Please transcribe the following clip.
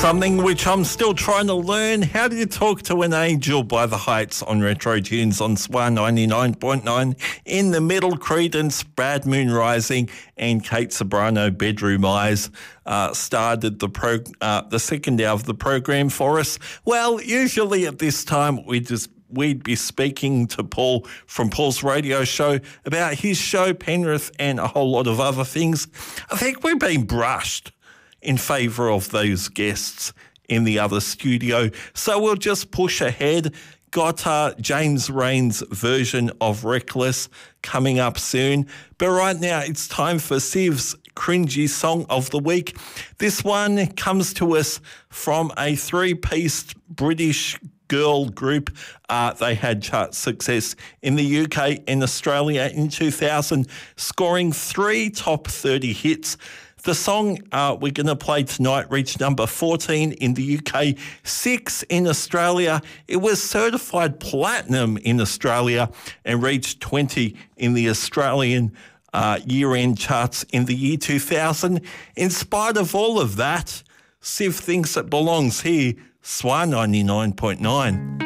Something which I'm still trying to learn. How do you talk to an angel by the Heights on Retro Tunes on SWAR 99.9? In the middle, Creedence, Bad Moon Rising, and Kate Sobrano, Bedroom Eyes started the second hour of the program for us. Well, usually at this time we'd be speaking to Paul from Paul's radio show about his show, Penrith, and a whole lot of other things. I think we've been brushed in favour of those guests in the other studio. So we'll just push ahead. Got James Rain's version of Reckless coming up soon. But right now it's time for Siv's cringy song of the week. This one comes to us from a three-piece British girl group. They had chart success in the UK and Australia in 2000, scoring 3 top 30 hits. The song we're going to play tonight reached number 14 in the UK, 6 in Australia. It was certified platinum in Australia and reached 20 in the Australian year-end charts in the year 2000. In spite of all of that, Siv thinks it belongs here, SWAR 99.9.